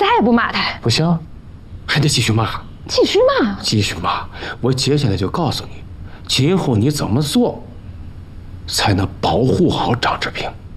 再也不骂他。 不行，还得继续骂。 继续骂？ 继续骂！我接下来就告诉你，今后你怎么做，才能保护好张志平。